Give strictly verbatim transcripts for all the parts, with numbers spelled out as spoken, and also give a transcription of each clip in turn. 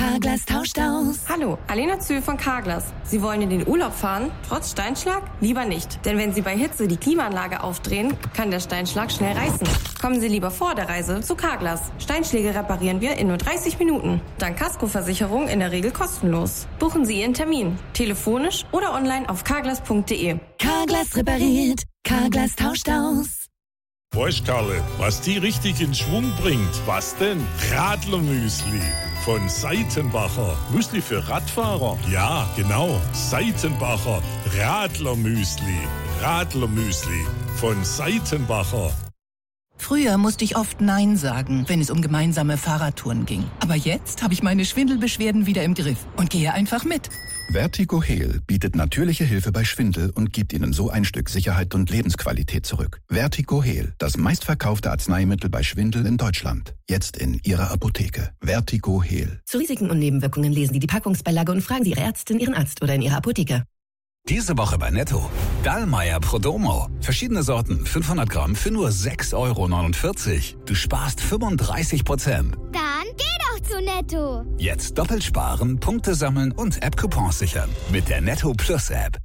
Carglass tauscht aus. Hallo, Alena Zühl von Carglass. Sie wollen in den Urlaub fahren, trotz Steinschlag? Lieber nicht. Denn wenn Sie bei Hitze die Klimaanlage aufdrehen, kann der Steinschlag schnell reißen. Kommen Sie lieber vor der Reise zu Carglass. Steinschläge reparieren wir in nur dreißig Minuten. Dank Kaskoversicherung in der Regel kostenlos. Buchen Sie Ihren Termin. Telefonisch oder online auf carglass punkt de. Carglass repariert. Carglass tauscht aus. Weißt Karle, was die richtig in Schwung bringt? Was denn? Radlermüsli von Seitenbacher. Müsli für Radfahrer? Ja, genau. Seitenbacher Radlermüsli. Radlermüsli von Seitenbacher. Früher musste ich oft Nein sagen, wenn es um gemeinsame Fahrradtouren ging. Aber jetzt habe ich meine Schwindelbeschwerden wieder im Griff und gehe einfach mit. Vertigo Heal bietet natürliche Hilfe bei Schwindel und gibt Ihnen so ein Stück Sicherheit und Lebensqualität zurück. Vertigo Heal, das meistverkaufte Arzneimittel bei Schwindel in Deutschland. Jetzt in Ihrer Apotheke. Vertigo Heal. Zu Risiken und Nebenwirkungen lesen Sie die Packungsbeilage und fragen Sie Ihre Ärztin, Ihren Arzt oder in Ihrer Apotheke. Diese Woche bei Netto. Dallmayr Prodomo. Verschiedene Sorten, fünfhundert Gramm für nur sechs Euro neunundvierzig. Du sparst fünfunddreißig Prozent. Dann geh doch zu Netto. Jetzt doppelt sparen, Punkte sammeln und App-Coupons sichern. Mit der Netto Plus App.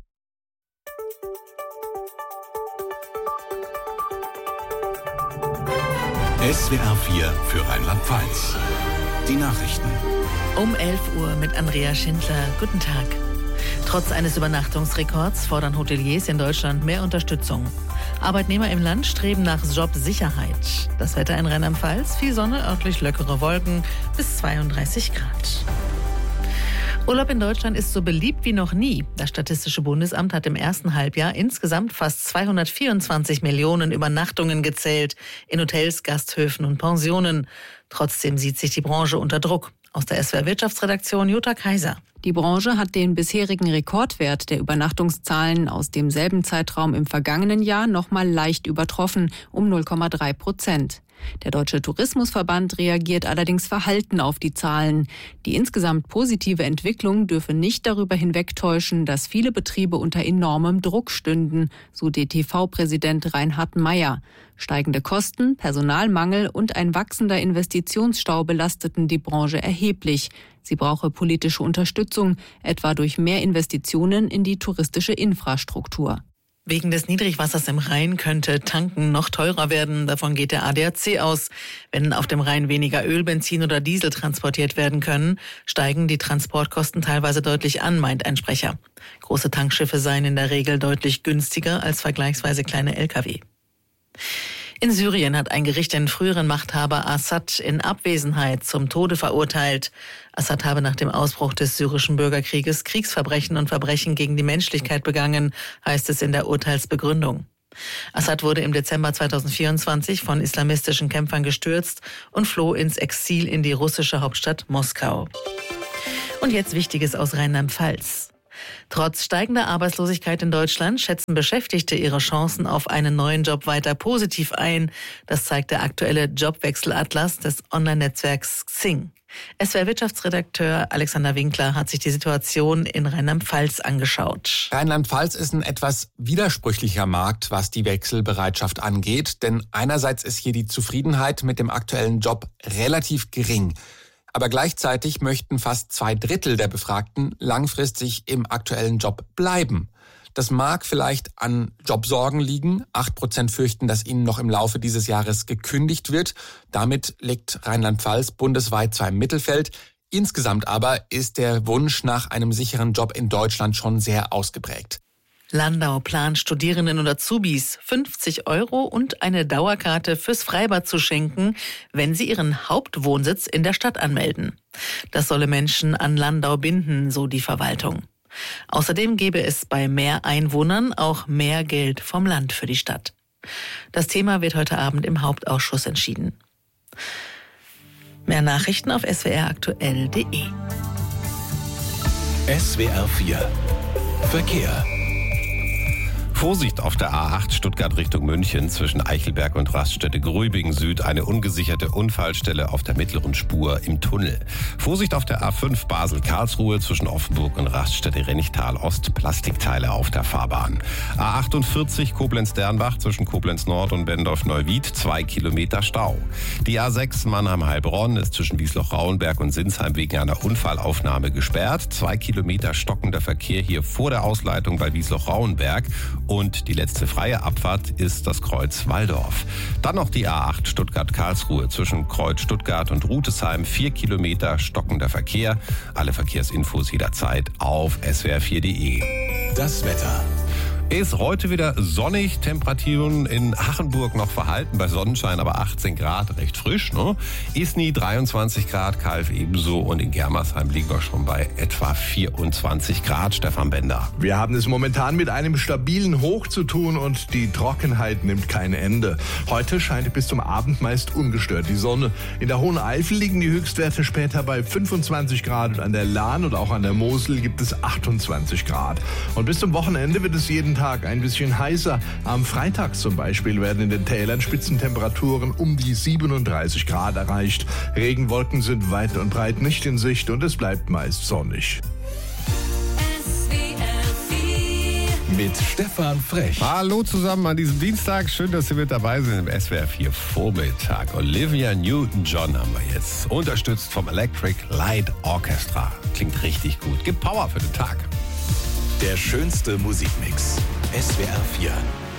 S W R vier für Rheinland-Pfalz. Die Nachrichten. Um elf Uhr mit Andrea Schindler. Guten Tag. Trotz eines Übernachtungsrekords fordern Hoteliers in Deutschland mehr Unterstützung. Arbeitnehmer im Land streben nach Jobsicherheit. Das Wetter in Rheinland-Pfalz, viel Sonne, örtlich lockere Wolken bis zweiunddreißig Grad. Urlaub in Deutschland ist so beliebt wie noch nie. Das Statistische Bundesamt hat im ersten Halbjahr insgesamt fast zweihundertvierundzwanzig Millionen Übernachtungen gezählt in Hotels, Gasthöfen und Pensionen. Trotzdem sieht sich die Branche unter Druck. Aus der S W R Wirtschaftsredaktion Jutta Kaiser. Die Branche hat den bisherigen Rekordwert der Übernachtungszahlen aus demselben Zeitraum im vergangenen Jahr noch mal leicht übertroffen, um null Komma drei Prozent. Der Deutsche Tourismusverband reagiert allerdings verhalten auf die Zahlen. Die insgesamt positive Entwicklung dürfe nicht darüber hinwegtäuschen, dass viele Betriebe unter enormem Druck stünden, so D T V-Präsident Reinhard Meyer. Steigende Kosten, Personalmangel und ein wachsender Investitionsstau belasteten die Branche erheblich. Sie brauche politische Unterstützung, etwa durch mehr Investitionen in die touristische Infrastruktur. Wegen des Niedrigwassers im Rhein könnte Tanken noch teurer werden. Davon geht der A D A C aus. Wenn auf dem Rhein weniger Öl, Benzin oder Diesel transportiert werden können, steigen die Transportkosten teilweise deutlich an, meint ein Sprecher. Große Tankschiffe seien in der Regel deutlich günstiger als vergleichsweise kleine L K W. In Syrien hat ein Gericht den früheren Machthaber Assad in Abwesenheit zum Tode verurteilt. Assad habe nach dem Ausbruch des syrischen Bürgerkrieges Kriegsverbrechen und Verbrechen gegen die Menschlichkeit begangen, heißt es in der Urteilsbegründung. Assad wurde im Dezember zweitausendvierundzwanzig von islamistischen Kämpfern gestürzt und floh ins Exil in die russische Hauptstadt Moskau. Und jetzt Wichtiges aus Rheinland-Pfalz. Trotz steigender Arbeitslosigkeit in Deutschland schätzen Beschäftigte ihre Chancen auf einen neuen Job weiter positiv ein. Das zeigt der aktuelle Jobwechselatlas des Online-Netzwerks Xing. S W R-Wirtschaftsredakteur Alexander Winkler hat sich die Situation in Rheinland-Pfalz angeschaut. Rheinland-Pfalz ist ein etwas widersprüchlicher Markt, was die Wechselbereitschaft angeht. Denn einerseits ist hier die Zufriedenheit mit dem aktuellen Job relativ gering. Aber gleichzeitig möchten fast zwei Drittel der Befragten langfristig im aktuellen Job bleiben. Das mag vielleicht an Jobsorgen liegen. Acht Prozent fürchten, dass ihnen noch im Laufe dieses Jahres gekündigt wird. Damit liegt Rheinland-Pfalz bundesweit zwar im Mittelfeld. Insgesamt aber ist der Wunsch nach einem sicheren Job in Deutschland schon sehr ausgeprägt. Landau plant Studierenden und Azubis fünfzig Euro und eine Dauerkarte fürs Freibad zu schenken, wenn sie ihren Hauptwohnsitz in der Stadt anmelden. Das solle Menschen an Landau binden, so die Verwaltung. Außerdem gäbe es bei mehr Einwohnern auch mehr Geld vom Land für die Stadt. Das Thema wird heute Abend im Hauptausschuss entschieden. Mehr Nachrichten auf s w r aktuell punkt de. S W R vier Verkehr. Vorsicht auf der A acht Stuttgart Richtung München zwischen Eichelberg und Raststätte Grübingen Süd. Eine ungesicherte Unfallstelle auf der mittleren Spur im Tunnel. Vorsicht auf der A fünf Basel-Karlsruhe zwischen Offenburg und Raststätte Rennichtal Ost. Plastikteile auf der Fahrbahn. A achtundvierzig Koblenz-Dernbach zwischen Koblenz Nord und Bendorf-Neuwied. Zwei Kilometer Stau. Die A sechs Mannheim-Heilbronn ist zwischen Wiesloch-Rauenberg und Sinsheim wegen einer Unfallaufnahme gesperrt. Zwei Kilometer stockender Verkehr hier vor der Ausleitung bei Wiesloch-Rauenberg. Und die letzte freie Abfahrt ist das Kreuz Walldorf. Dann noch die A acht Stuttgart-Karlsruhe zwischen Kreuz Stuttgart und Rutesheim. Vier Kilometer stockender Verkehr. Alle Verkehrsinfos jederzeit auf s w r vier punkt d e. Das Wetter. Ist heute wieder sonnig, Temperaturen in Hachenburg noch verhalten, bei Sonnenschein aber achtzehn Grad, recht frisch, ne? Isny dreiundzwanzig Grad, Kalf ebenso und in Germersheim liegen wir schon bei etwa vierundzwanzig Grad, Stefan Bender. Wir haben es momentan mit einem stabilen Hoch zu tun und die Trockenheit nimmt kein Ende. Heute scheint bis zum Abend meist ungestört die Sonne. In der Hohen Eifel liegen die Höchstwerte später bei fünfundzwanzig Grad und an der Lahn und auch an der Mosel gibt es achtundzwanzig Grad. Und bis zum Wochenende wird es jeden Tag Tag ein bisschen heißer. Am Freitag zum Beispiel werden in den Tälern Spitzentemperaturen um die siebenunddreißig Grad erreicht. Regenwolken sind weit und breit nicht in Sicht und es bleibt meist sonnig. Mit Stefan Frech. Hallo zusammen an diesem Dienstag. Schön, dass Sie mit dabei sind im S W R vier Vormittag. Olivia Newton-John haben wir jetzt. Unterstützt vom Electric Light Orchestra. Klingt richtig gut. Gibt Power für den Tag. Der schönste Musikmix. S W R vier.